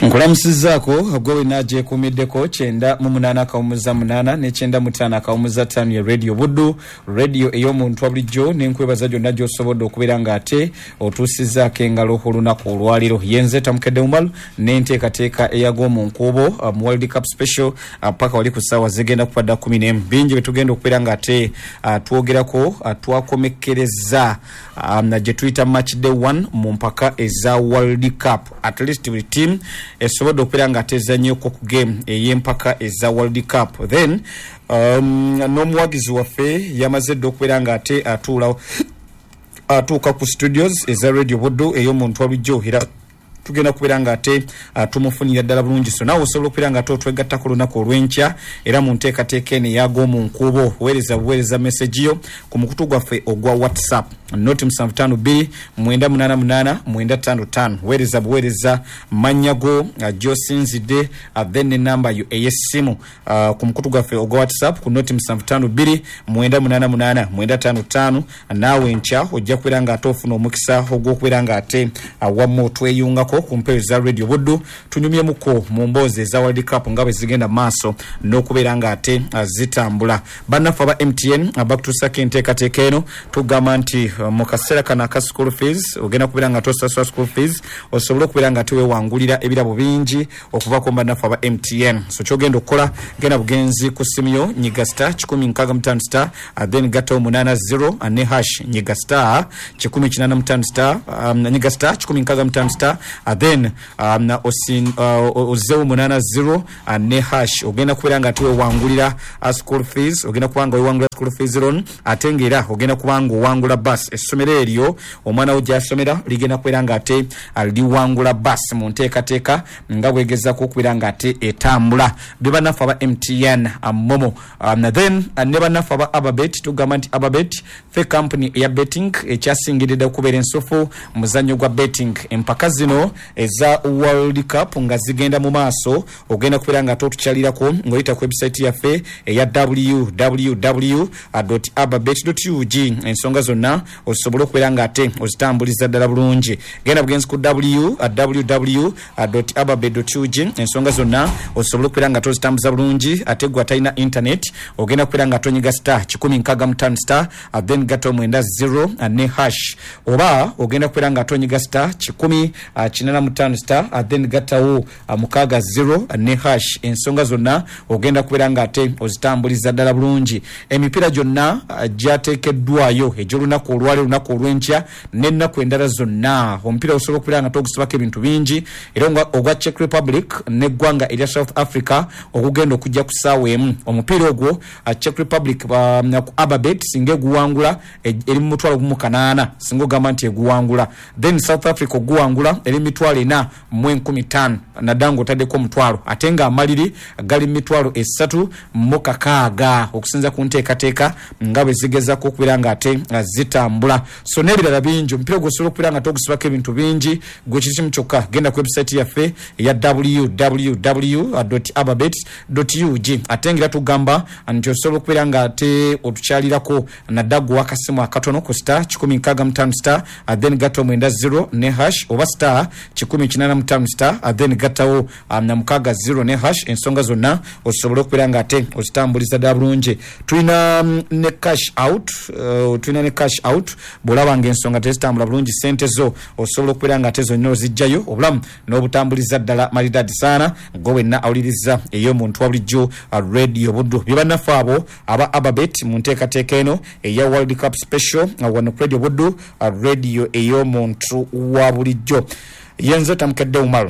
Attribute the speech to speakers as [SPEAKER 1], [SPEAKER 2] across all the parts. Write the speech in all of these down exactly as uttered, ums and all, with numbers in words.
[SPEAKER 1] Nkulamusizaako gwe naje kumiddeko kyenda mu munana akawumuza munana ne kyenda mutana akawumuza ttaano ya Radio Buddu, radio ey'omuntu wabulijjo n'enkwebaza gyonna gy'osobodde okubeera ng'ate otuusizaako engalo olunaku olwaliro. Yenze Tamukedde Umaru n'enteekateeka eyag'omu nkuubo mu World Cup Special paka wali ku ssaawa zigenda kupadda kumi n'emu. Bingi bye tugenda okubeera ng'ate twogerako twakomekkereza na gye tuyita match day one mu mpaka eza World Cup. At least buli team esobodde okubeera ng'atezannyeko ku game ey'empaka eza World Cup. Then um, n'omuwagizi waffe yamaze dde okubeera ng'ate atuula atuuka ku studios eza Radio Buddu ey'omuntu wabulijjo era tugenda kubeera ng'ate tumufunira ddala bulungi. So naawe osobola okubeera ng'ate otwegatta ku lunaku olw'enkya era mu nteekateeka eno eyag'omu nkuubo weereza buweereza message yo ku mukutu gwaffe ogwa WhatsApp noti musanvu ttaano bbiri mwenda munaana munaana mwenda ttaano ttaano. Weereza buweereza mannya go gy'osinzidde then enamba yo ey'essimu ku mukutu gwaffe ogwa WhatsApp ku noti musanvu ttaano bbiri mwenda munaana munaana mwenda ttaano ttaano. Naawe enkya ojja kubeera ng'ate ofuna omukisa ogw'okubeera ng'ate awamu otweyungako ku mpewo za Radio Buddu tunyumyemuko mu mboozi eza World Cup nga bwe zigenda maaso n'okubeera ng'ate zitambula. Bannaffe aba M T N abakutuusako enteekateeka eno tugamba nti mu kaseera kano aka school fees ogenda kubeera nga tosasula school fees osobole okubeera nga teweewangulira ebirabo bingi okuva ku bannaffe aba M T N. So kyogenda okukola genda bugenzi ku simu yo nyiga star kikumi nkaaga mu ttaano star then gatta omunaana zero ne hash nyiga star kikumi kinaana mu ttaano star nyiga star kikumi nkaaga mu ttaano star then um, osin uh, ozewo munana zero uh, ne hash ogenda kubeera nga teweewangulira uh, school fees ogenda kubanga wewangula school fees loan ate ng'era ogenda kubanga owangula bus. Essomero eryo omwana wo gy'asomera ligenda kubeera ng'ate uh, liwangula bus mu nteekateeka nga bwegezaako okubeera ng'ate etambula. Be bannaffe aba M T N uh, momo um, then uh, ne bannaffe aba Ababet tugamba nti Ababet fe company eya betting ekyasingiridde okubeera ensofu muzannyo gwa betting. Empaka zino eza World Cup nga zigenda mu maaso ogenda kubeera nga totukyalirako ng'oyita ku website yaffe eya w w w dot ababet dot u g. Ensonga zonna osobola okubeera ng'ate ozitambuliza ddala bulungi. Genda bugenzi ku w w w dot ababet dot u g. Ensonga zonna osobola okubeera nga tozitambuza bulungi ate gwe atalina internet ogenda kubeera nga tonyiga star kikumi nkaaga mu ttaano star then gatta omwenda zero ne hash oba ogenda kubeera nga tonyiga star kikumi kinaana mu ttaano star then gattawo mukaaga zero ne hash. Ensonga zonna ogenda kubeera ng'ate ozitambuliza ddala bulungi. Emipiira gyonna gyateekeddwayo egy'olunaku olwali olunaku olw'enkya n'ennaku endala zonna. Omupiira osobola okubeera nga togusibako ebintu bingi era ogwa Czech Republic n'eggwanga erya South Africa okugenda okujja ku ssaawa emu. Omupiira ogwo Czech Republic ku Ababet singa eguwangula eri mu mutwalo gumu kanaana singa ogamba nti eguwangula then South Africa oguwangula eri mitwalo ena mu enkumi ttaano naddanga otaddeko omutwalo ate nga amaliri gali mitwalo esatu mu kakaaga okusinza ku nteekateeka nga bwe zigezaako okubeera ng'ate zitambula. So n'ebirala bingi omupiira gwosobola okubeera nga togusibako ebintu bingi gwe kikimu kyokka genda ku website yaffe eya w w w dot ababet dot u g. Ate ngira tugamba nti osobola okubeera ng'ate otukyalirako naddagwa akasimu akatono ku star kikumi nkaaga mu ttaano star then gatta omwenda zero ne hash oba star kikumi kinaana mu ttaano star then gattawo na mukaaga zero ne hash. Ensonga zonna osobola okubeera ng'ate ozitambuliza ddala bulungi. Tulina ne cash out uh, tulina ne cash out bw'olaba ng'ensonga tezitambula bulungi ssente zo osobola okubeera ng'ate zonna ozijjayo obulamu n'obutambuliza ddala malidadi saana gwe wenna awuliriza ey'omuntu wa bulijjo uh, Radio Buddu. Bye bannaffe abo aba Ababet mu nteekateeka eno eya World Cup Special uh, wano ku Radio Buddu uh, radio ey'omuntu wa bulijjo. Yenze Tamukedde Umaru.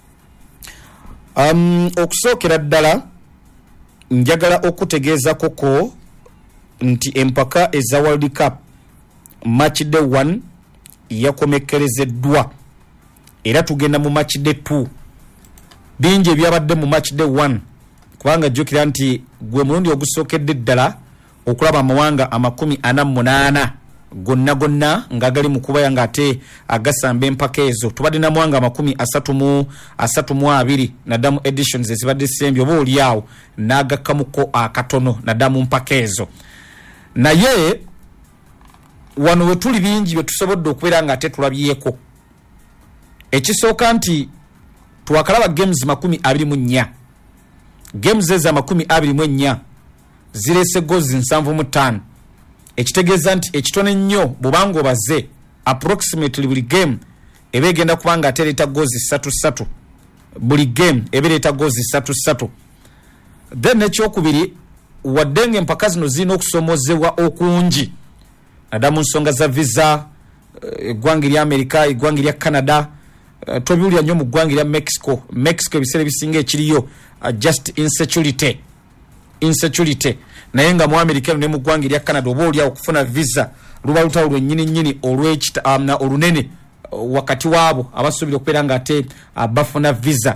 [SPEAKER 1] Um, okusookera ddala njagala okutegeeza koko nti empaka eza World Cup match day one yakomekkerezeddwa era tugenda mu match day two. Bingi ebyabadde mu match day one kubanga jjukira nti gwe mulundi ogusookedde ddala okulaba amawanga amakumi ana mu munaana gonna gonna nga gali mu kuba ng'ate agasamba empaka ezo. Tubadde na mwanga amakumi asatu mu asatu mu abiri naddamu editions ezibadde sembyo oba oli awo n'agakkamuko akatono naddamu mpaka ezo. Naye wano we tuli bingi bye tusobodde okubeera ng'ate tulabyeko. Ekisooka nti twakalaba games makumi abiri mu nnya games eza makumi abiri mu nnya zirese goals nsanvu mu ttaano ekitegeeza nti ekitone nnyo bubanga obaze approximately buli game ebe egenda kubanga atereta goals ssatu ssatu buli game ebe ereta goals ssatu ssatu then ekyokubiri wadde empaka zino zirina okusomozebwa okungi naddala mu nsonga za visa eggwanga erya America eggwanga erya Canada uh, tobiwulira nnyo mu ggwanga erya Mexico Mexico ebiseera ebisinga ekiriyo uh, just insecurity insecurity naye nga mu America ne mu ggwanga erya Canada oba olya okufuna visa luba lutalo lwennyini nnyini olw'ekita um, olunene uh, wakati waabo abasuubira okubeera nga ate uh, bafuna visa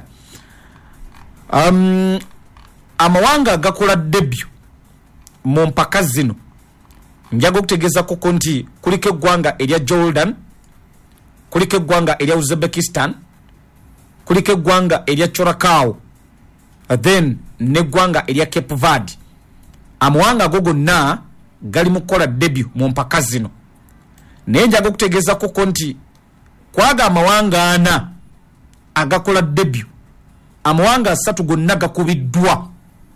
[SPEAKER 1] um, amawanga agakola debut mu mpaka zino njaga okutegeeza koko nti kuliko eggwanga erya Jordan kuliko eggwanga erya Uzbekistan kuliko eggwanga erya Curacao then n'eggwanga erya Cape Verde amawanga ago gonna gali mu kukola debut mu mpaka zino naye njaga okutegeeza koko nti kwaga amawanga ana agakola debut amawanga asatu gonna gakubiddwa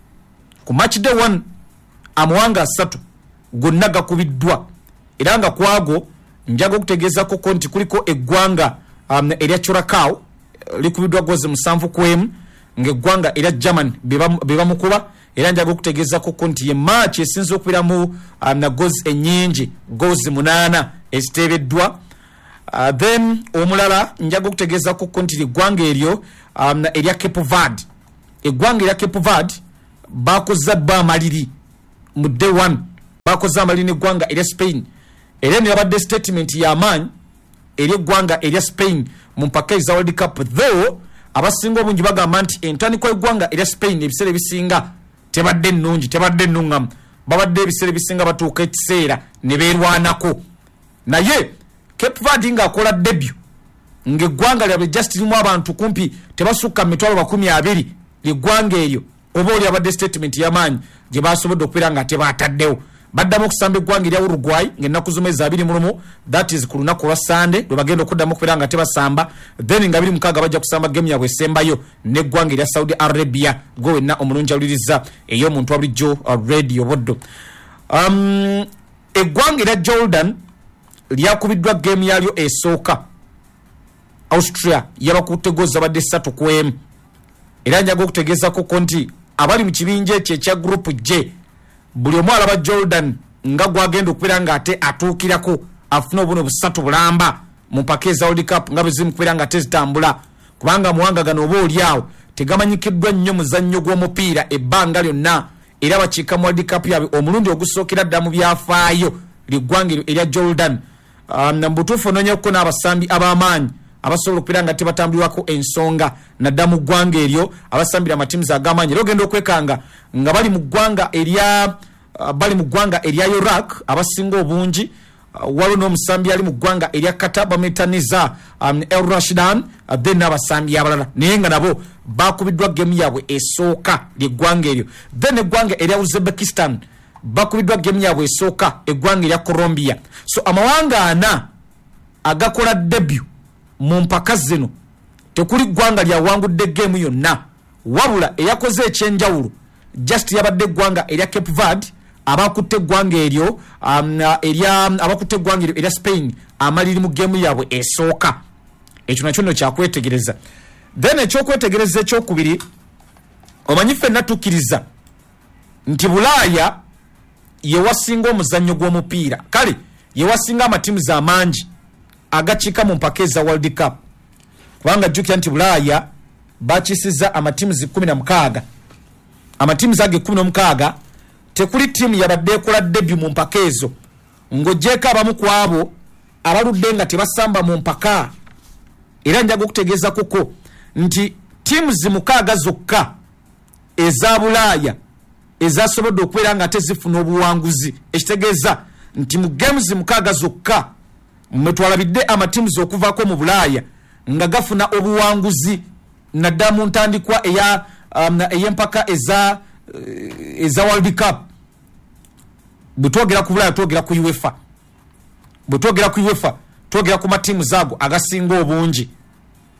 [SPEAKER 1] ku match day one amawanga asatu gonna gakubiddwa era nga kwago njaga okutegeeza koko nti kuliko eggwanga um, erya Curacao likubiddwa gozi musanvu kwemu ng'eggwanga erya Germany beba mukuba era njaga okutegeeza koko nti ye match esinza okubiramu um, na gozi ennyingi gozi munaana eziteebeddwa uh, then omulala njaga okutegeeza koko nti eggwanga eryo um, erya Cape Verde eggwanga erya Cape Verde bakoza bba amaliri mu day one bakoza amaliri n'eggwanga erya Spain era ne yabadde statement y'amaanyi eri eggwanga erya Spain mu mpaka eza World Cup though abasinga obungi bagamba nti entandikwa y'eggwanga erya Spain ebiseera ebisinga tebadde ennungi tebadde ennungamu babadde ebiseera ebisinga batuuka ekiseera ne beerwanako naye Cape Verde ng'akola debut ng'eggwanga lyabwe just limu abantu kumpi tebasukka mu mitwalo makumi abiri ly'eggwanga eryo oba oli abadde statement y'amaanyi gye basobodde okubeera nga tebaataddewo baddamu okusamba eggwanga erya Uruguay ng'ennaku zomwezi abiri mu lumu that is ku lunaku lwa Sunday lwe bagenda okuddamu okubeera nga tebasamba then nga biri mukaaga bajja kusamba gemu yabwe esembayo n'eggwanga erya Saudi Arabia gwe wenna omulungi awuliriza ey'omuntu wa bulijjo uh, radio boddo um, eggwanga erya Jordan lyakubiddwa gemu yalyo esooka Austria yabakutte gozi abadde ssatu ku emu era njaga okutegeeza koko nti abali mu kibinja ekyo ekya group J buli omu alaba Jordan nga gwagenda okubeera nga ate atuukirako afuna obuno busatu bulamba mu mpaka eza World Cup nga bwe ziri mu kubeera nga tezitambula kubanga amawanga gano oba oliawo tegamanyikiddwa nnyo muzannyo gw'omupiira ebbanga lyonna era bakiika mu World Cup yabwe omulundi ogusookera ddala mu byafaayo liggwanga erya Jordan um, na mbutuufu onoonyeko n'abasambi ab'amaanyi abasobola okubeera nga tebatambulirwako ensonga nadda mu ggwanga eryo abasambira amatimuzi ag'amaanyi era ogenda okwekanga nga bali mu ggwanga erya uh, bali mu ggwanga erya Iraq abasinga obungi uh, waliwo n'omusambi ali mu ggwanga erya Qatar bametaniza um, El Rashidan uh, then n'abasambi abalala naye nga nabo bakubiddwa gemu yaabwe esooka ly'eggwanga eryo then eggwanga erya Uzbekistan bakubiddwa gemu yaabwe esooka eggwanga erya Colombia so amawanga ana agakola debut mu mpaka zino tekuli ggwanga lyawangudde gemu yonna wabula eyakoze ekyenjawulo just yabadde eggwanga erya Cape Verde abakutte eggwanga eryo um, erya abakutte eggwanga eryo erya Spain amaliri mu gemu yaabwe esooka ekyo nakyo nno kyakwetegereza then ekyokwetegereza ekyokubiri omanyi ffenna tukkiriza nti Bulaaya yewasinga omuzannyo gw'omupiira kale yewasinga amatimuzi amangi agakiika mu mpaka eza World Cup kubanga jjukira nti Bulaaya bakisiza amatimuzi kumi na mukaaga amatimuzi age kumi n'omukaaga tekuli ttiimu yabadde ekola debut mu mpaka ezo ng'oggyeko abamu ku abo abaludde nga tebasamba mu mpaka era njaga okutegeeza koko nti ttiimuzi mukaaga zokka eza Bulaaya ezasobodde okubeera nga tezifuna obuwanguzi ekitegeeza nti mu games mukaaga zokka mwe twalabidde amatimuzi okuvaako mu Bulaaya nga gafuna obuwanguzi naddala mu ntandikwa eya um, ey'empaka eza uh, eza World Cup bwe twogera ku Bulaaya twogera ku UEFA bwe twogera ku UEFA twogera ku matimuzi ago agasinga obungi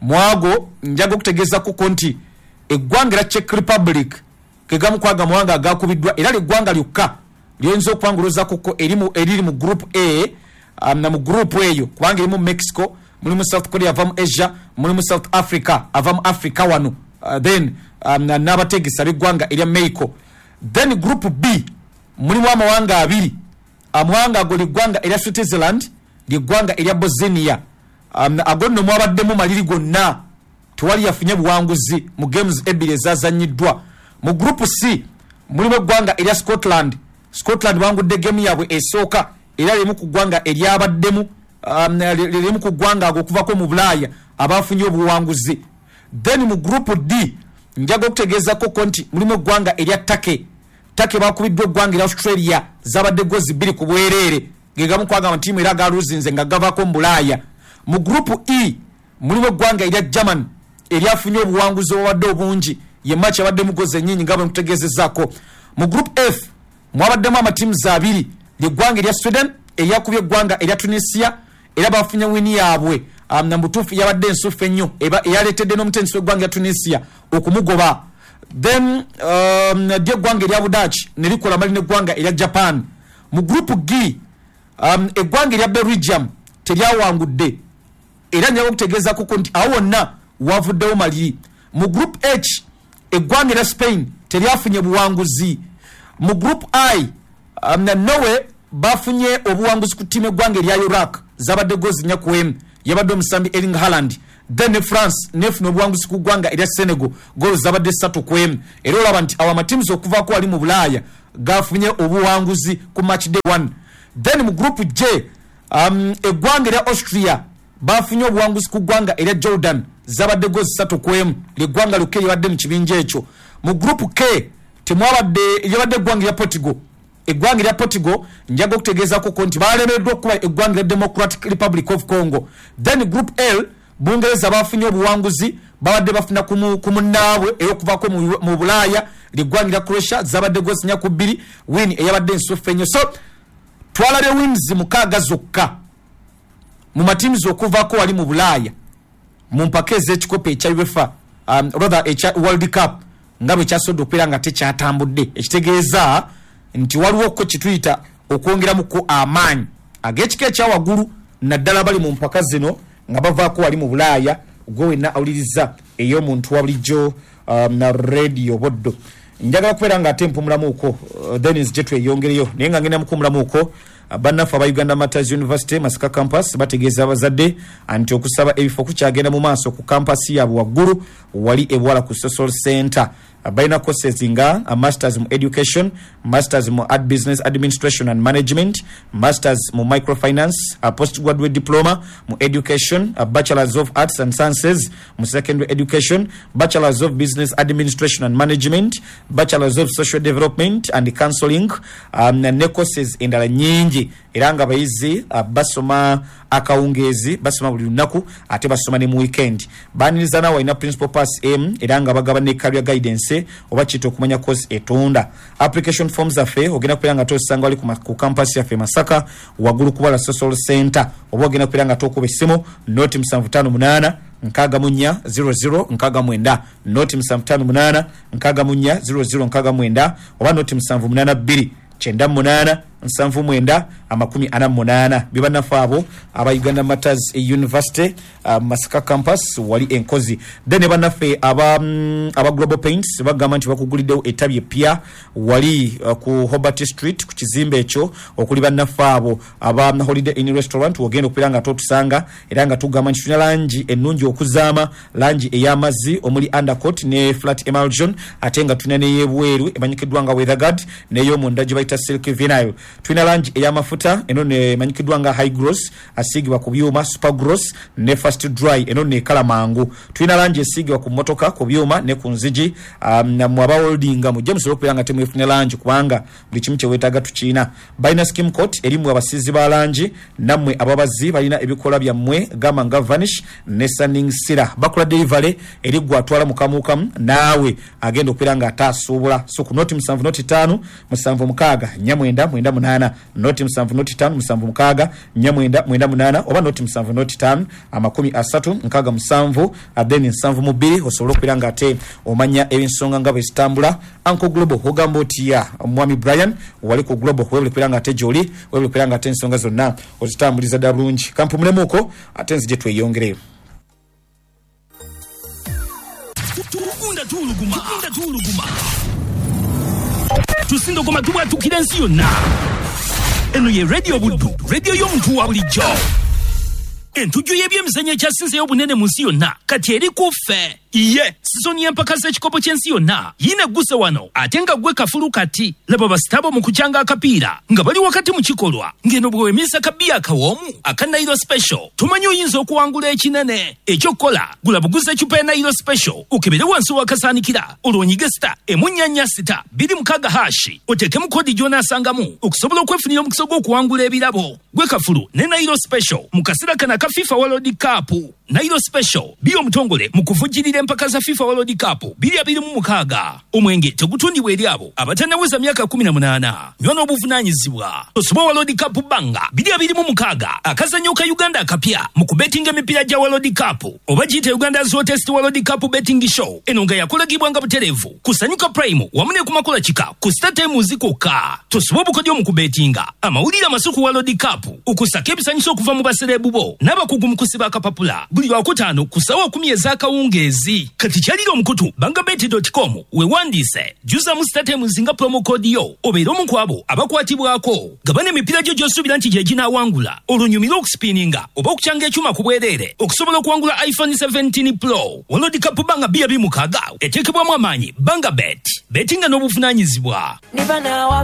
[SPEAKER 1] mwago njago kutegeza ku konti eggwanga la Czech Republic kegamu kwaga mwanga agakubiddwa era ligwanga lyokka lyonzo kwanguruza kuko erimu eriri mu group A um, na mu group eyo kubanga erimu Mexico mulimu South Korea avamu Asia mulimu South Africa avamu Africa wano uh, then um, na nabategesa ligwanga erya Mexico. Then group B mulimu amawanga abiri amwanga ago ligwanga erya Switzerland ligwanga erya Bosnia um, agonno mwabaddemu maliri gonna tuwali yafunye buwanguzi mu games ebire zazanyiddwa. Mu group C mulimu eggwanga erya Scotland Scotland bangudde game yabwe esooka era limu ku ggwanga eryabaddemu um, limu ku ggwanga ago okuvako mu Bulaaya abafunye obuwanguzi. Then mu group D njaga okutegeeza ko konti mulimu eggwanga erya Turkey Turkey bakubiddwa eggwanga erya Australia zabadde gozi bbiri ku bwereere gegamu kwaga matimu era galuzinze nga gavako mu Bulaaya. Mu group E mulimu eggwanga erya German eryafunye obuwanguzi obwadde obungi ye match abadde mugoze ennyinyi nga bwe mutegeezezaako. Mu group F mwabaddemu amatimu abiri ligwanga erya Sweden eryakubye eggwanga erya Tunisia era bafunye wini yaabwe um, na mutuufu yabadde ensufu ennyo eyaleetedde n'omutendesi w'eggwanga erya Tunisia okumugoba. Then um, dy eggwanga erya Budaaki ne likola mali n'eggwanga erya Japan. Mu group G um, eggwanga erya Belgium teryawangudde era nyawo okutegeeza kuko nti awo wonna wavuddewo maliri. Mu group H eggwanga erya Spain teryafunye buwanguzi. Mu group I um, na Norway bafunye obuwanguzi ku timu eggwanga erya Iraq zabadde gozi nnya ku emu yabadde omusambi Erling Haaland. Then ne France nefuna obuwanguzi ku ggwanga erya Senegal golo zabadde ssatu ku emu era olaba nti awo amatimu okuvaako wali mu Bulaaya gafunye obuwanguzi ku match day one. Then mu group J um, eggwanga erya Austria bafunye obuwanguzi ku ggwanga erya Jordan zabadde gozi ssatu ku emu liggwanga lyokka eryabadde mu kibinja ekyo. Mu group K temwabadde eryabadde eggwanga erya Portugal eggwanga erya Portugal njaga okutegeezako ko nti balemereddwa okuba eggwanga erya Democratic Republic of Congo. Then group L Bungereza bafunye obuwanguzi babadde bafuna ku munnaabwe ey'okuvaako mu Bulaaya liggwanga erya Croatia zabadde gozi nnya ku bbiri win eyabadde ensufu ennyo. So twalabye wins mukaaga zokka mu matimuzi okuvaako wali mu Bulaaya mu mpaka ez'ekikopo ekya UEFA um, rather ekya World Cup nga bwe kyasodde okubeera nga tekyatambudde ekitegeeza nti waliwo ko kituyita okwongeramuko amaanyi ag'ekika ekyawaggulu naddala bali mu mpaka zino nga bavaako wali mu Bulaaya gwe wenna awuliriza ey'omuntu wa bulijjo um, na radio Boddo. Njagala kubeera nga ate mpumulamuuko uh, Dennis gye tweyongereyo naye nga ngenda mukumulamuuko uh, bannaffe aba Uganda Martyrs University Masaka campus bategeeza abazadde anti okusaba ebifo kukyagenda mu maaso ku kampasi yaabwe waggulu wali ewala ku social center. Balina courses nga a masters mu education, masters mu ad business administration and management, masters mu microfinance, a postgraduate diploma mu education, a bachelors of arts and sciences mu secondary education, bachelors of business administration and management, bachelors of social development and counseling, um, ne courses endala nyingi era nga bayizi uh, basoma akawungeezi basoma buli lunaku ate basoma ne mu weekend. Baniriza nawe ina principal pass M era nga bagaba ne career guidance oba kito okumanya course etunda. Application forms afe ogenda kupera nga tosanga wali ku campus ya Masaka waggulu kubala social center oba ogenda kupera nga tokuba essimu noti musanvu ttaano munaana nkaga munya zero zero nkaga mwenda noti musanvu ttaano munaana nkaga munya zero zero nkaga mwenda oba noti musanvu munaana bbiri kyenda munaana nsanvu mwenda amakumi ana munaana. Bibanafu abo aba Uganda Martyrs University uh, Masaka campus wali enkozi. Then banafe aba um, aba Global Paints bagamba nti bakuguliddewo ettabi eppya wali uh, ku Hobart Street ku kizimbe ekyo okuli banafu abo aba Holiday Inn Restaurant wogenda okupira nga totusanga era nga tugamba nti tulina langi ennungi okuzaama langi ey'amazzi omuli undercoat ne flat emulsion ate nga tulina n'ey'ebweru emanyikiddwa nga weatherguard n'ey'omunda gye bayita silk vinyl. Twina langi ey'amafuta eno ne manyikiddwa nga high gross asigibwa ku byuma, super gross ne fast dry eno ne kala mangu. Twina langi esigibwa ku motoka ku byuma ne ku nzigi um, na mwaba holdinga mu James Rope yanga temu efune langi kubanga buli kimu kye weetaaga tukina. Balina skim coat erimu abasizi ba langi nammwe ababazi balina ebikola byammwe gama nga vanish ne sunning sira bakola delivery erigwa atwala mukamukamu naawe agenda okupera nga ataasuubula. So ku noti musanvu noti ttaano musanvu mukaaga nnya mwenda mwenda munana noti musanvu noti tano musanvu mukaga nya mwenda mwenda munana oba noti musanvu noti tano amakumi asatu nkaga musanvu adeni musanvu mubiri osobola okwiranga ate omanya ebinsonga nga bwe zitambula. Uncle Global hogambo otiya Mwami Brian wali ku Global webule kwiranga ate joli webule kwiranga ate ensonga zonna ozitambuliza darungi kampumulemuko ate nzije tweyongere.
[SPEAKER 2] Tukunda tuluguma tukunda tuluguma tusindo koma tuwa tukirensi yonna eno ye radio buddu radio y'omuntu wa bulijjo entujo y'ebyemizannyo ekyasinzeyo obunene mu nsi yonna kati eri kuffe iye sizoni y'empaka z'ekikopo ky'ensi yonna yine guse wano ate nga gwe kafulu kati laba basitabo mu kukyanga akapiira nga bali wakati mu kikolwa ngeno bwewemisa kabiya akawoomu aka Nairo Special tumanyi oyinza okuwangula ekinene ekyokukola gula buguze ecupa ya Nairo Special ukebere wansi wakasaanikira olwonyige sita emunyanya sita biri mukaga hashi otekemu kodi gy'onaasangamu okusobola okwefunira omukisa gw'okuwangula ebirabo gwe kafulu ne Nairo Special mu kasera kana ka FIFA World Cup. Nairo Special biyo omutongole mu kuvujjirira empaka za FIFA World Cup biri abiri mu mukaga omwenge tegutundibwa eri abo abatannaweza myaka kumi na munaana nyo n'obuvunaanyizibwa tosobola World Cup banga biri abiri mu mukaga akazannyo ka Uganda akapya mu kubetinga emipiira gya World Cup oba giyite Uganda Hottest World Cup betting show eno nga yakolagibwa nga butereevu kusanyuka prime wamu ne ku makola kika ku StarTimes kokka tosobola obukodyo mu kubetinga amawulire amasuku World Cup okusaka ebisanyiso okuva mu baserebu bo n'abakugu mu kusiba akapapula buli lwakutaano kusawa kumi ez'akawungeezi kati kyalira omukutu bangabet dot com wewandiise juza mu StarTimes nga promo code yo obeere omu ku abo abakwatibwako gabana emipiira gyo gy'osuubira nti gye ginaawangula olunyumira okusipininga oba okukyanga ekyuma ku bwereere okusobola okuwangula iPhone seventeen Pro World Cup banga bya bimukaga eteekebwamu amaanyi bangabet betinga n'obuvunaanyizibwa.